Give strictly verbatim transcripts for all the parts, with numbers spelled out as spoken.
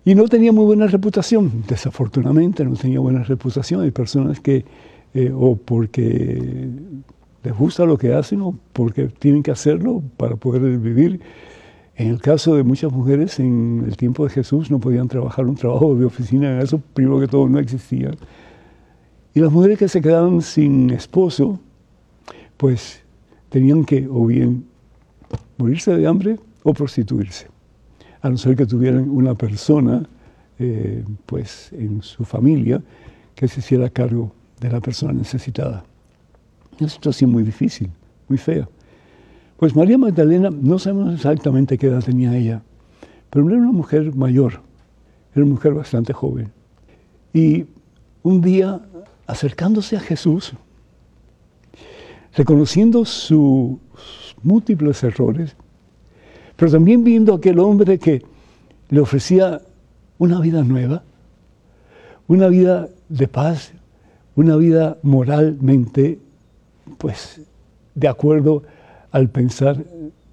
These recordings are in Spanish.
Y no tenía muy buena reputación, desafortunadamente no tenía buena reputación. Hay personas que, eh, o porque les gusta lo que hacen, o porque tienen que hacerlo para poder vivir. En el caso de muchas mujeres, en el tiempo de Jesús, no podían trabajar un trabajo de oficina, eso primero que todo no existía. Y las mujeres que se quedaban sin esposo, pues tenían que o bien morirse de hambre o prostituirse, a no ser que tuvieran una persona eh, pues en su familia que se hiciera cargo de la persona necesitada. Una situación muy difícil, muy fea. Pues María Magdalena, no sabemos exactamente qué edad tenía ella, pero era una mujer mayor, era una mujer bastante joven. Y un día, acercándose a Jesús, reconociendo sus múltiples errores, pero también viendo a aquel hombre que le ofrecía una vida nueva, una vida de paz, una vida moralmente, pues, de acuerdo al pensar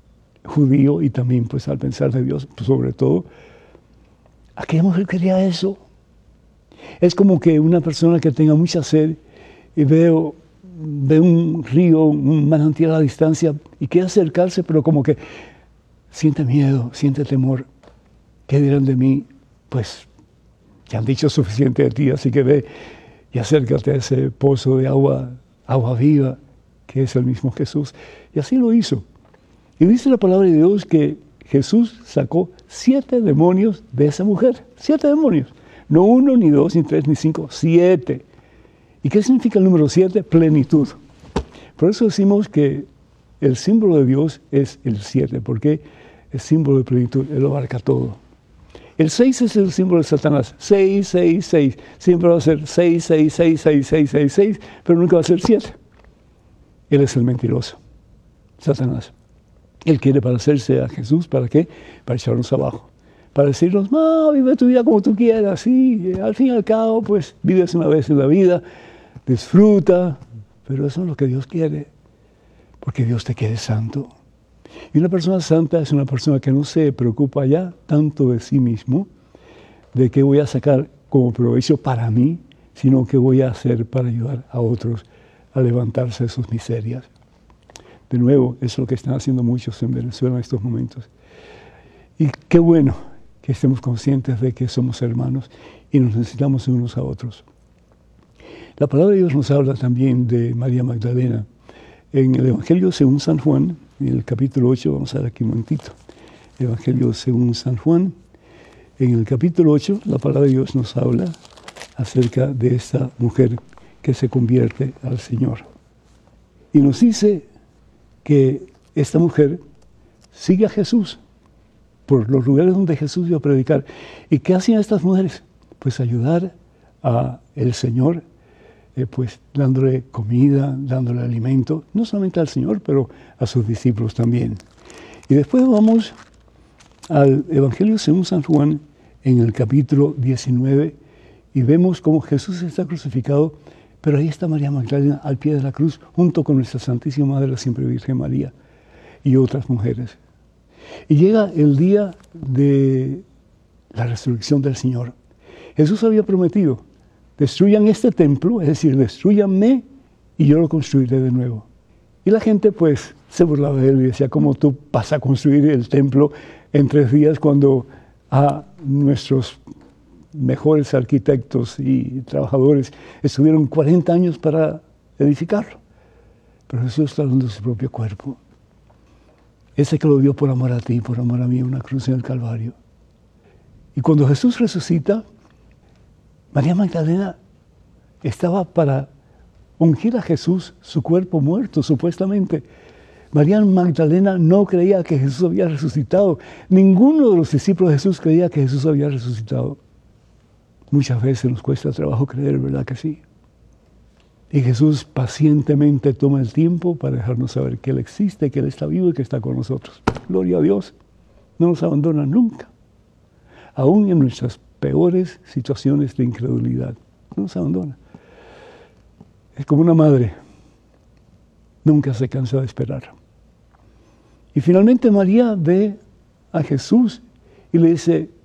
judío y también, pues, al pensar de Dios, pues, sobre todo, aquella mujer quería eso. Es como que una persona que tenga mucha sed y veo, ve un río, un manantial a la distancia y quiere acercarse, pero como que siente miedo, siente temor. ¿Qué dirán de mí? Pues ya han dicho suficiente de ti, así que ve y acércate a ese pozo de agua, agua viva, que es el mismo Jesús. Y así lo hizo. Y dice la palabra de Dios que Jesús sacó siete demonios de esa mujer. Siete demonios. No uno, ni dos, ni tres, ni cinco, siete. ¿Y qué significa el número siete? Plenitud. Por eso decimos que el símbolo de Dios es el siete, porque es símbolo de plenitud, Él lo abarca todo. El seis es el símbolo de Satanás. seis, seis, seis. Siempre va a ser seis, seis, seis, seis, seis, seis, seis, pero nunca va a ser siete. Él es el mentiroso, Satanás. Él quiere parecerse a Jesús, ¿para qué? Para echarnos abajo. Para decirnos, no, vive tu vida como tú quieras, sí, al fin y al cabo, pues, vives una vez en la vida, disfruta, pero eso es lo que Dios quiere, porque Dios te quiere santo. Y una persona santa es una persona que no se preocupa ya tanto de sí mismo, de qué voy a sacar como provecho para mí, sino qué voy a hacer para ayudar a otros a levantarse de sus miserias. De nuevo, es lo que están haciendo muchos en Venezuela en estos momentos. Y qué bueno que estemos conscientes de que somos hermanos y nos necesitamos unos a otros. La palabra de Dios nos habla también de María Magdalena. En el Evangelio según San Juan, en el capítulo ocho, vamos a ver aquí un momentito. Evangelio según San Juan, en el capítulo ocho, la palabra de Dios nos habla acerca de esta mujer que se convierte al Señor. Y nos dice que esta mujer sigue a Jesús por los lugares donde Jesús iba a predicar. ¿Y qué hacían estas mujeres? Pues ayudar a el Señor, eh, pues dándole comida, dándole alimento, no solamente al Señor, pero a sus discípulos también. Y después vamos al Evangelio según San Juan, en el capítulo diecinueve, y vemos cómo Jesús está crucificado, pero ahí está María Magdalena al pie de la cruz, junto con nuestra Santísima Madre, la Siempre Virgen María, y otras mujeres. Y llega el día de la resurrección del Señor. Jesús había prometido, destruyan este templo, es decir, destruyanme y yo lo construiré de nuevo. Y la gente pues se burlaba de él y decía, ¿cómo tú vas a construir el templo en tres días cuando a nuestros mejores arquitectos y trabajadores estuvieron cuarenta años para edificarlo? Pero Jesús está hablando de su propio cuerpo. Ese que lo dio por amor a ti, por amor a mí, una cruz en el Calvario. Y cuando Jesús resucita, María Magdalena estaba para ungir a Jesús, su cuerpo muerto, supuestamente. María Magdalena no creía que Jesús había resucitado. Ninguno de los discípulos de Jesús creía que Jesús había resucitado. Muchas veces nos cuesta trabajo creer, ¿verdad que sí? Y Jesús pacientemente toma el tiempo para dejarnos saber que Él existe, que Él está vivo y que está con nosotros. Gloria a Dios. No nos abandona nunca. Aún en nuestras peores situaciones de incredulidad. No nos abandona. Es como una madre. Nunca se cansa de esperar. Y finalmente María ve a Jesús y le dice,